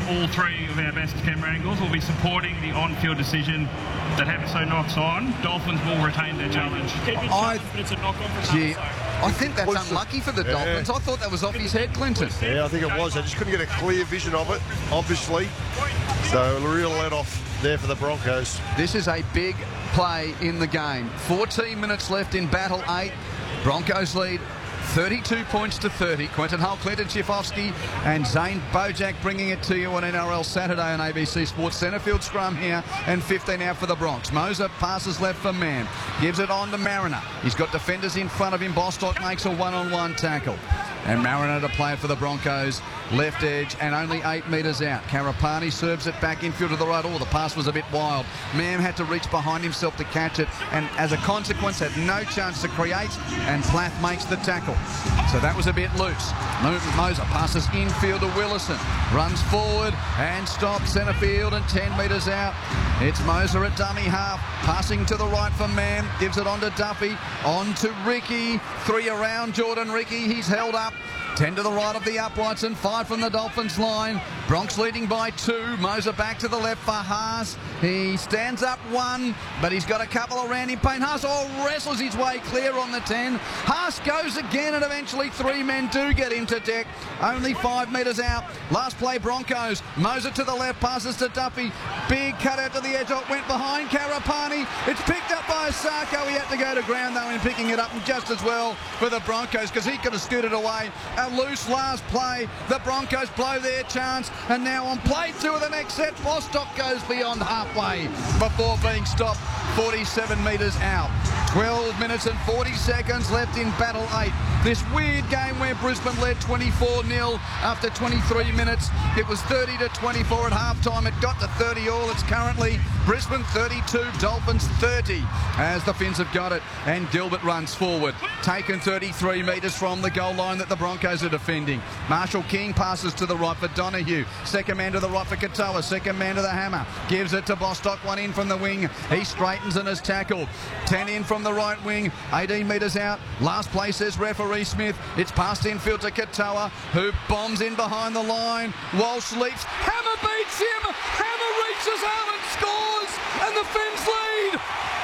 all three of our best camera angles will be supporting the on-field decision that Hamiso knocks on. Dolphins will retain their challenge. It's a knock-on for Hamiso. I think that's unlucky for the Dolphins. I thought that was off his head, Clinton. Yeah, I think it was. They just couldn't get a clear vision of it, obviously. So a real let-off there for the Broncos. This is a big play in the game. 14 minutes left in Battle 8. Broncos lead 32 points to 30. Quentin Hull, Clinton Schifofsky and Zane Bojack bringing it to you on NRL Saturday on ABC Sports. Centrefield scrum here and 15 out for the Bronx. Moser passes left for Mann. Gives it on to Mariner. He's got defenders in front of him. Bostock makes a one-on-one tackle. And Mariner to play for the Broncos. Left edge and only 8 metres out. Karapani serves it back infield to the right. Oh, the pass was a bit wild. Mam had to reach behind himself to catch it and as a consequence had no chance to create, and Plath makes the tackle. So that was a bit loose. Moser passes infield to Willison. Runs forward and stops centre field and 10 metres out. It's Moser at dummy half. Passing to the right for Mam. Gives it on to Duffy. On to Ricky. 3 around Jordan Ricky. He's held up. 10 to the right of the uprights and 5 from the Dolphins line. Bronx leading by 2. Moser back to the left for Haas. He stands up 1, but he's got a couple around him. Payne Haas wrestles his way clear on the 10. Haas goes again and eventually 3 men do get him to deck. Only 5 metres out. Last play Broncos. Moser to the left, passes to Duffy. Big cut out to the edge. It went behind Karapani. It's picked up by Osako. He had to go to ground though in picking it up, and just as well for the Broncos because he could have scooted away. A loose last play. The Broncos blow their chance, and now on play 2 of the next set, Bostock goes beyond halfway before being stopped 47 metres out. 12 minutes and 40 seconds left in Battle 8. This weird game where Brisbane led 24-0 after 23 minutes. It was 30-24 at halftime. It got to 30 all. It's currently Brisbane 32, Dolphins 30 as the Finns have got it, and Gilbert runs forward. Taken 33 metres from the goal line that the Broncos are defending. Marshall King passes to the right for Donahue. Second man to the right for Katoa. Second man to the hammer. Gives it to Bostock. 1 in from the wing. He straightens and is tackled. 10 in from the right wing. 18 metres out. Last play says referee Smith. It's passed infield to Katoa, who bombs in behind the line. Walsh leaps. Hammer beats him. Hammer reaches out and scores. And the Finns lead.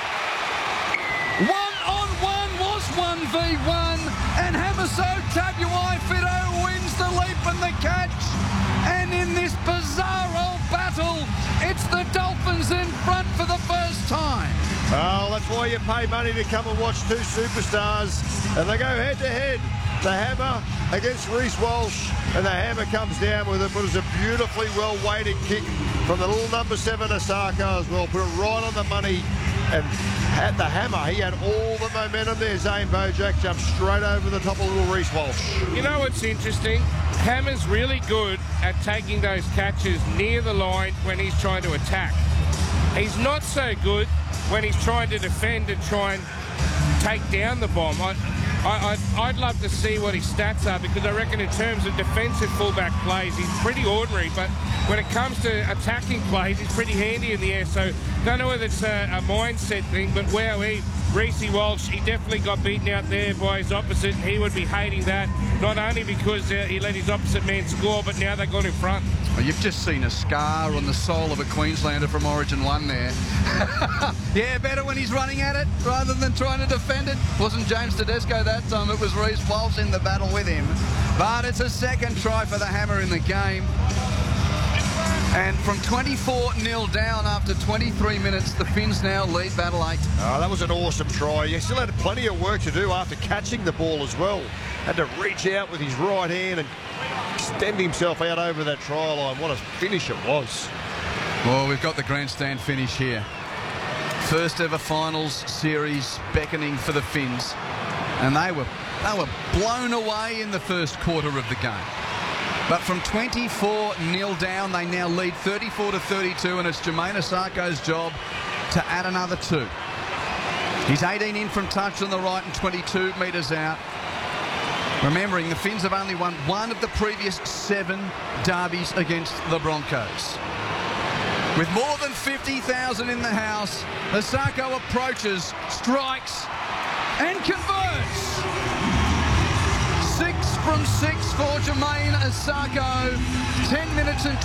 1-on-1 was 1v1. And Hamiso Tabuai Fido wins the leap and the catch. And in this bizarro battle, it's the Dolphins in front for the first time. Oh, that's why you pay money to come and watch 2 superstars. And they go head-to-head. The hammer against Reece Walsh. And the hammer comes down with it. But it was a beautifully well-weighted kick from the little number 7 Osako as well. Put it right on the money. And at the hammer, he had all the momentum there. Zane Bojack jumped straight over the top of little Reece Walsh. You know what's interesting? Hammer's really good at taking those catches near the line when he's trying to attack. He's not so good when he's trying to defend and try and take down the bomb. I'd love to see what his stats are, because I reckon in terms of defensive fullback plays, he's pretty ordinary, but when it comes to attacking plays, he's pretty handy in the air. So don't know whether it's a mindset thing, but wow, Reece Walsh, he definitely got beaten out there by his opposite, and he would be hating that, not only because he let his opposite man score, but now they got in front. Well, you've just seen a scar on the soul of a Queenslander from Origin 1 there. Yeah, better when he's running at it rather than trying to defend it. Wasn't James Tedesco that time, it was Reece Walsh in the battle with him. But it's a second try for the Hammer in the game. And from 24-0 down after 23 minutes, the Finns now lead Battle 8. Oh, that was an awesome try. He still had plenty of work to do after catching the ball as well. Had to reach out with his right hand and extend himself out over that try line. What a finish it was. Well, we've got the grandstand finish here. First ever finals series beckoning for the Finns. And they were blown away in the first quarter of the game. But from 24-0 down, they now lead 34-32, and it's Jermaine Osako's job to add another 2. He's 18 in from touch on the right and 22 metres out. Remembering, the Finns have only won 1 of the previous 7 derbies against the Broncos. With more than 50,000 in the house, Osako approaches, strikes, and converts. 6 from 6 for Jermaine Osako. 10 minutes and